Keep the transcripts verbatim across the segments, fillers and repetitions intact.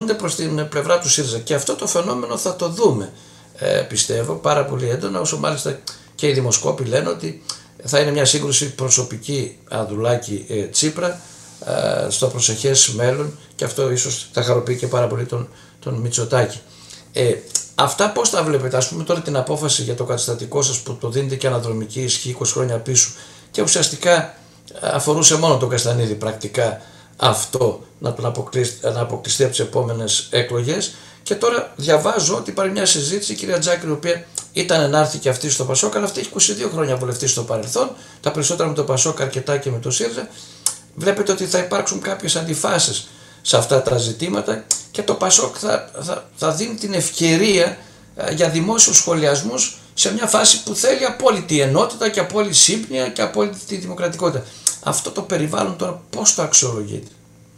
κινούνται προς την πλευρά του ΣΥΡΙΖΑ. Και αυτό το φαινόμενο θα το δούμε, ε, πιστεύω, πάρα πολύ έντονα, όσο μάλιστα και οι δημοσκόποι λένε ότι θα είναι μια σύγκρουση προσωπική Ανδρουλάκη-Τσίπρα ε, στο προσεχές μέλλον, και αυτό ίσως θα χαροποιεί και πάρα πολύ τον, τον Μητσοτάκη. Ε, αυτά πώς τα βλέπετε, ας πούμε τώρα την απόφαση για το καταστατικό σας που το δίνετε και αναδρομική ισχύ είκοσι χρόνια πίσω και ουσιαστικά αφορούσε μόνο τον Καστανίδη πρακτικά αυτό, να τον αποκλειστεί, να αποκλειστεί από τις επόμενες εκλογές, και τώρα διαβάζω ότι υπάρχει μια συζήτηση, η κυρία Τζάκρη, η οποία ήταν ενάρθει και αυτή στο Πασόκ, αλλά αυτή έχει είκοσι δύο χρόνια βουλευτή στο παρελθόν, τα περισσότερα με το Πασόκ, αρκετά και με το ΣΥΡΙΖΑ. Βλέπετε ότι θα υπάρξουν κάποιες αντιφάσεις σε αυτά τα ζητήματα και το Πασόκ θα, θα, θα δίνει την ευκαιρία για δημόσιους σχολιασμούς σε μια φάση που θέλει απόλυτη ενότητα και απόλυτη σύμπνοια και απόλυτη δημοκρατικότητα. Αυτό το περιβάλλον τώρα πώς το αξιολογείτε?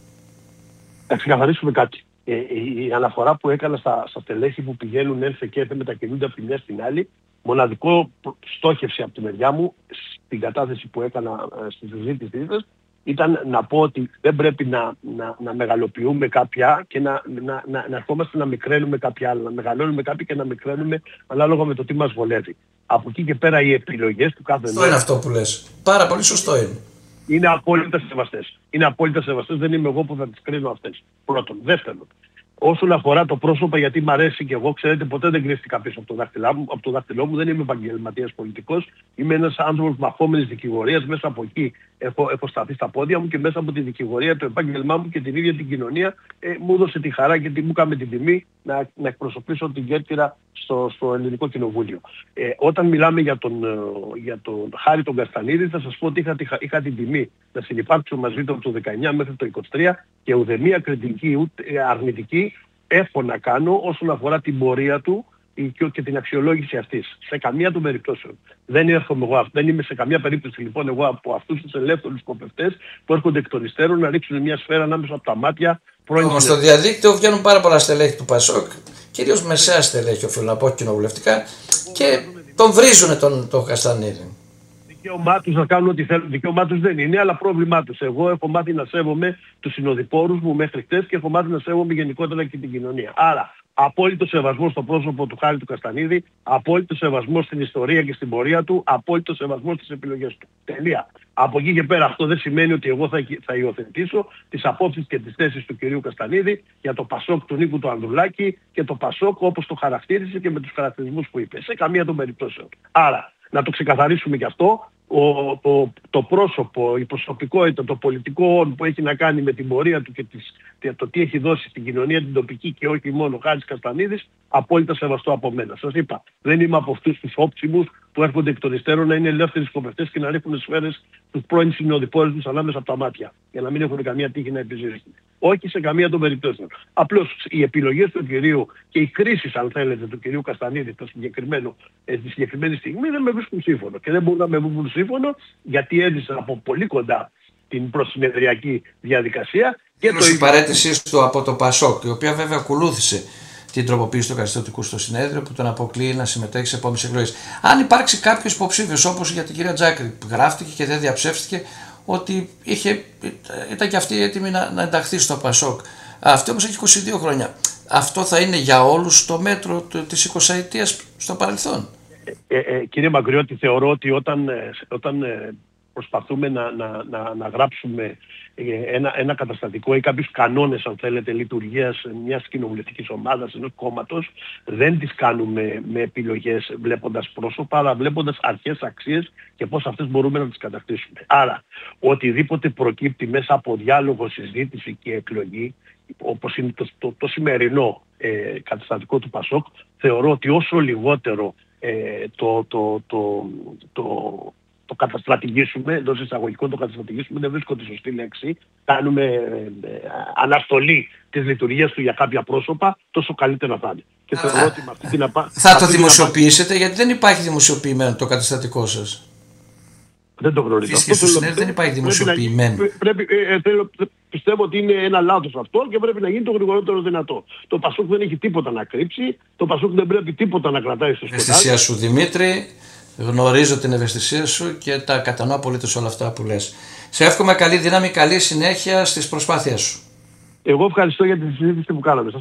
Θα ξεκαθαρίσουμε κάτι. Ε, η αναφορά που έκανα στα, στα στελέχη που πηγαίνουν έλθε και έλθε, μετακινούνται από τη μια στην άλλη, μοναδικό στόχευση από τη μεριά μου στην κατάθεση που έκανα ε, στη συζήτησή σας, ήταν να πω ότι δεν πρέπει να, να, να μεγαλοποιούμε κάποια και να, να, να, να ερχόμαστε να μικραίνουμε κάποια άλλα. Να μεγαλώνουμε κάποια και να μικραίνουμε ανάλογα με το τι μας βολεύει. Από εκεί και πέρα οι επιλογές του κάθε... Αυτό είναι αυτό που λες. Πάρα πολύ σωστό είναι. Είναι απόλυτα σεβαστές. Είναι απόλυτα σεβαστές. Δεν είμαι εγώ που θα τις κρίνω αυτές. Πρώτον. Δεύτερον, όσον αφορά το πρόσωπο, γιατί μ' αρέσει και εγώ, ξέρετε, ποτέ δεν κρύφτηκα πίσω από το δάχτυλό μου, από το δάχτυλό μου, δεν είμαι επαγγελματίας πολιτικός. Είμαι ένας άνθρωπος μαχόμενης δικηγορίας. Μέσα από εκεί έχω, έχω σταθεί στα πόδια μου και μέσα από τη δικηγορία, το επάγγελμά μου και την ίδια την κοινωνία ε, μου έδωσε τη χαρά και μου έκανε την τιμή να, να εκπροσωπήσω την Κέρκυρα στο, στο Ελληνικό Κοινοβούλιο. Ε, όταν μιλάμε για τον, για τον Χάρη τον Καστανίδη, θα σας πω ότι είχα, είχα, είχα την τιμή να συνυπάρξω μαζί του από το δεκαεννιά μέχρι το είκοσι τρία και ουδέμια κριτική ούτε αρνητική έχω να κάνω όσον αφορά την πορεία του και την αξιολόγηση αυτής. Σε καμία των περιπτώσεων. Δεν, έρχομαι εγώ, δεν είμαι σε καμία περίπτωση λοιπόν εγώ από αυτούς τους ελεύθερους σκοπευτές που έρχονται εκ των υστέρων να ρίξουν μια σφαίρα ανάμεσα από τα μάτια. Όμως στο διαδίκτυο βγαίνουν πάρα πολλά στελέχη του Πασόκ, κυρίως μεσαία στελέχη, οφείλω να πω, κοινοβουλευτικά, και τον βρίζουν τον, τον Καστανίδη. Δικαίωμά τους να κάνουν ό,τι θέλουν. Δικαίωμά τους δεν είναι, αλλά πρόβλημά τους. Εγώ έχω μάθει να σέβομαι τους συνοδοιπόρους μου μέχρι χτες και έχω μάθει να σέβομαι γενικότερα και την κοινωνία. Άρα, απόλυτο σεβασμό στο πρόσωπο του Χάρη του Καστανίδη, απόλυτο σεβασμό στην ιστορία και στην πορεία του, απόλυτο σεβασμό στις επιλογές του. Τελεία. Από εκεί και πέρα αυτό δεν σημαίνει ότι εγώ θα, θα υιοθετήσω τις απόψεις και τις θέσεις του κυρίου Καστανίδη για το Πασόκ του Νίκου του Ανδρουλάκη και το Πασόκ όπως το χαρακτήρισε και με τους χαρακτηρισμούς που είπε. Σε καμία των περιπτώσεων. Άρα, να το ξεκαθαρίσουμε και αυτό, ο, το, το πρόσωπο, η προσωπικότητα, το πολιτικό όν που έχει να κάνει με την πορεία του και τις, το τι έχει δώσει στην κοινωνία την τοπική και όχι μόνο ο Χάρης Καστανίδης, απόλυτα σεβαστό από μένα. Σας είπα, δεν είμαι από αυτούς τους όψιμους που έρχονται εκ των υστέρων να είναι ελεύθεροι σκοπευτές και να ρίχνουν σφαίρες τους πρώην συνοδοιπόρους τους ανάμεσα από τα μάτια, για να μην έχουν καμία τύχη να επιζήσουν. Όχι σε καμία των περιπτώσεων. Απλώς οι επιλογές του κυρίου και οι κρίσεις, αν θέλετε, του κυρίου Καστανίδη το συγκεκριμένο, ε, στη συγκεκριμένη στιγμή δεν με βρίσκουν σύμφωνο. Και δεν μπορούν να με βρίσκουν σύμφωνο γιατί έζησα από πολύ κοντά την προσυνεδριακή διαδικασία. Και το η παρέτησή του από το Πασόκ, η οποία βέβαια ακολούθησε την τροποποίηση του καταστατικού στο συνέδριο που τον αποκλείει να συμμετέχει σε επόμενες εκλογές. Αν υπάρξει κάποιος υποψήφιος, όπως για την κυρία Τζάκρη, γράφτηκε και δεν διαψεύστηκε ότι είχε, ήταν και αυτή έτοιμη να, να ενταχθεί στο Πασόκ. Αυτή όμως έχει είκοσι δύο χρόνια. Αυτό θα είναι για όλους το μέτρο της εικοσαετίας στο παρελθόν? Ε, ε, κύριε Μαγκριώτη, θεωρώ ότι όταν, όταν προσπαθούμε να, να, να, να γράψουμε ένα, ένα καταστατικό ή κάποιους κανόνες, αν θέλετε, λειτουργίας μιας κοινοβουλευτικής ομάδας, ενός κόμματος, δεν τις κάνουμε με επιλογές βλέποντας πρόσωπα, αλλά βλέποντας αρχές, αξίες και πώς αυτές μπορούμε να τις κατακτήσουμε. Άρα, οτιδήποτε προκύπτει μέσα από διάλογο, συζήτηση και εκλογή, όπως είναι το, το, το σημερινό ε, καταστατικό του Πασόκ, θεωρώ ότι όσο λιγότερο ε, το, το, το, το, το καταστρατηγήσουμε, εντός εισαγωγικών το καταστρατηγήσουμε, δεν βρίσκω τη σωστή λέξη, κάνουμε ε, ε, αναστολή της λειτουργίας του για κάποια πρόσωπα, τόσο καλύτερα θα είναι. Και θεωρώ ότι με αυτή την απα... Θα το δημοσιοποιήσετε, γιατί δεν υπάρχει δημοσιοποιημένο το καταστατικό σας? Δεν το γνωρίζω. Φυσικά στο συνέδριο δεν υπάρχει δημοσιοποιημένο. Πρέπει, πρέπει, ε, θέλω, πιστεύω ότι είναι ένα λάθος αυτό και πρέπει να γίνει το γρηγορότερο δυνατό. Το Πασόκ δεν έχει τίποτα να κρύψει, το Πασόκ δεν πρέπει τίποτα να κρατάει στο σκοτάδι. Ευαισθησία σου, Δημήτρη, γνωρίζω την ευαισθησία σου και τα κατανοώ απολύτως όλα αυτά που λες. Σε εύχομαι καλή δύναμη, καλή συνέχεια στις προσπάθειες σου. Εγώ ευχαριστώ για τη συζήτηση που κάναμε.